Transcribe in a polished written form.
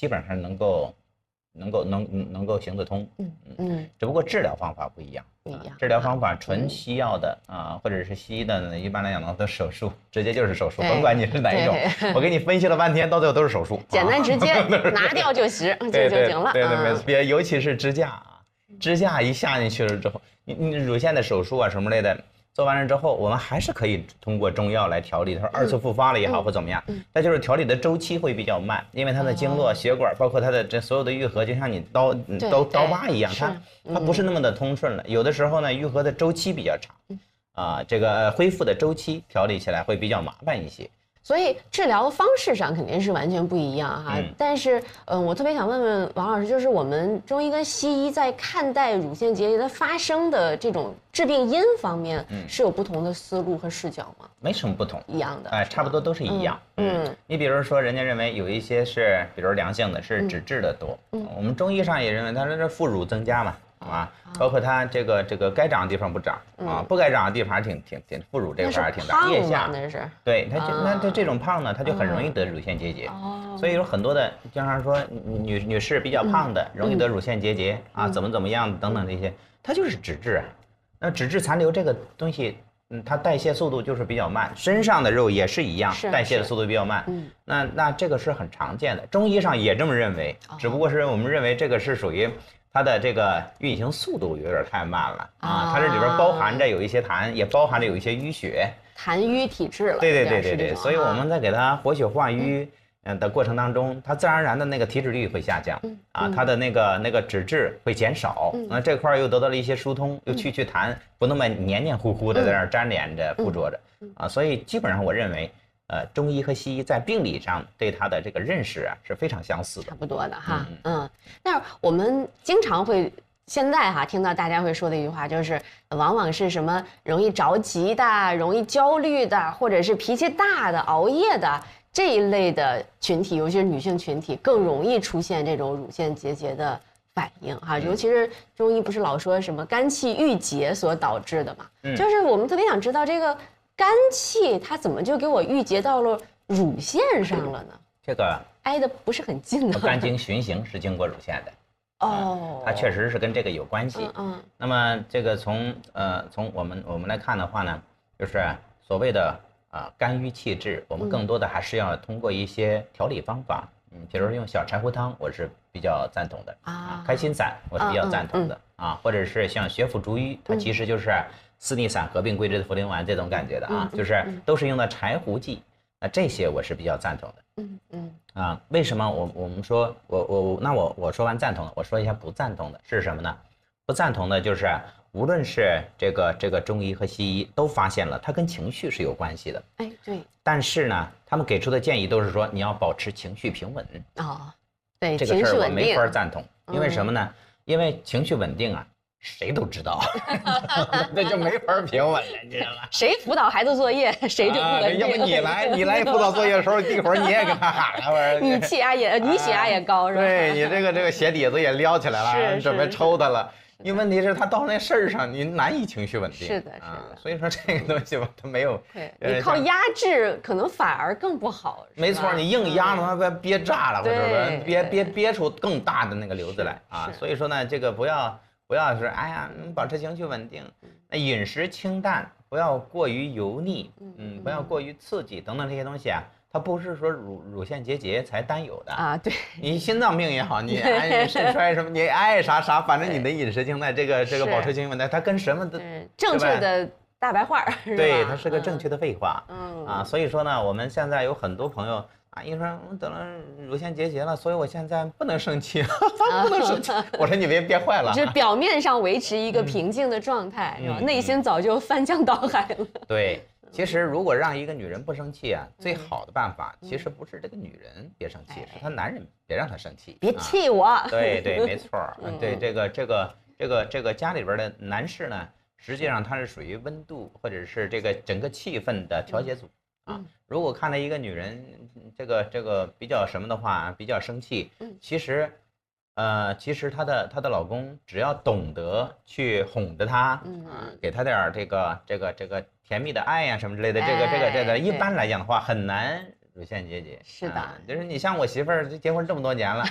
基本上能够行得通。只不过治疗方法不一样。治疗方法纯西药的或者是西医的呢，一般来讲呢都手术，直接就是手术，甭管你是哪一种。我给你分析了半天，到最后都是手术， 简单直接，拿掉就行了。 对，没错。尤其是支架支架一下进去了之后，你乳腺的手术什么类的。做完了之后，我们还是可以通过中药来调理，它说二次复发了也好或怎么样，那就是调理的周期会比较慢，因为它的经络、血管，包括它的这所有的愈合，就像你刀疤一样，它不是那么的通顺了。有的时候呢，愈合的周期比较长，这个恢复的周期调理起来会比较麻烦一些。 所以治疗方式上肯定是完全不一样哈。但是我特别想问问王老师，就是我们中医跟西医在看待乳腺结节的发生的这种致病因方面，是有不同的思路和视角吗？ 没什么不同， 一样的， 差不多都是一样。你比如说，人家认为有一些是，比如良性的，是脂质的多。我们中医上也认为，它是副乳增加嘛。包括它这个该长的地方不长不该长的地方挺副乳这块还挺大，腋下那是对它那这种胖呢，它就很容易得乳腺结节。所以有很多的经常说女士比较胖的容易得乳腺结节怎么样等等这些，它就是脂质。那脂质残留这个东西，它代谢速度就是比较慢，身上的肉也是一样，代谢的速度比较慢。那这个是很常见的，中医上也这么认为，只不过是我们认为这个是属于。它的这个运行速度有点太慢了它这里边包含着有一些痰，也包含着有一些淤血， 痰瘀体质了。 对，所以我们在给它活血化瘀的过程当中，它自然而然的那个体脂率会下降它的那个脂质会减少，那这块又得到了一些疏通，又去痰，不那么黏糊糊的在那儿粘连着附着着所以基本上我认为。中医和西医在病理上对它的这个认识是非常相似的， 差不多的哈。但是我们经常会现在听到大家会说的一句话，就是往往是什么容易着急的、容易焦虑的，或者是脾气大的、熬夜的这一类的群体，尤其是女性群体，更容易出现这种乳腺结节的反应尤其是中医不是老说什么肝气郁结所导致的嘛？就是我们特别想知道这个。肝气它怎么就给我郁结到了乳腺上了呢？ 这个挨得不是很近的。 肝经循行是经过乳腺的，它确实是跟这个有关系。那么这个从我们来看的话呢，就是所谓的肝郁气滞，我们更多的还是要通过一些调理方法，比如说用小柴胡汤，我是比较赞同的开心散我是比较赞同的或者是像血府逐瘀，它其实就是。四逆散合并桂枝茯苓丸这种感觉的就是都是用的柴胡剂，这些我是比较赞同的。为什么我们说我说完赞同的，我说一下不赞同的是什么呢？不赞同的就是无论是这个中医和西医都发现了它跟情绪是有关系的。 对。但是呢，他们给出的建议都是说你要保持情绪平稳。 对， 这个事儿我没法赞同，因为什么呢？因为情绪稳定谁都知道，那就没法平稳了，你知道吗？ 谁辅导孩子作业，谁就不稳定。 要不你来辅导作业的时候，一会儿你也跟他喊了， 你血压也高是吧？ 对你这个鞋底子也撩起来了，准备抽他了。因为问题是他到那事儿上，你难以情绪稳定。 是的。 所以说这个东西吧，它没有。 你靠压制可能反而更不好。 没错，你硬压了，它憋炸了，或者说憋出更大的那个瘤子来所以说呢，这个不要是保持情绪稳定，那饮食清淡，不要过于油腻，不要过于刺激等等这些东西它不是说乳腺结节才单有的对， 你心脏病也好，你肾衰什么，你爱啥，反正你的饮食清淡，这个保持情绪稳定，它跟什么的正确的大白话对，它是个正确的废话所以说呢，我们现在有很多朋友。一说我得了乳腺结节了，所以我现在不能生气，不能生气。我说你别憋坏了， 就是表面上维持一个平静的状态，是吧？内心早就翻江倒海了。 对，其实如果让一个女人不生气最好的办法其实不是这个女人别生气，是她男人别让她生气， 别气我。 对，没错。对这个家里边的男士呢，实际上他是属于温度或者是这个整个气氛的调节组。如果看到一个女人，这个比较什么的话，比较生气，其实她的老公只要懂得去哄着她，给她点这个甜蜜的爱什么之类的，这个一般来讲的话很难乳腺结节。 是的， 就是你像我媳妇儿结婚这么多年了，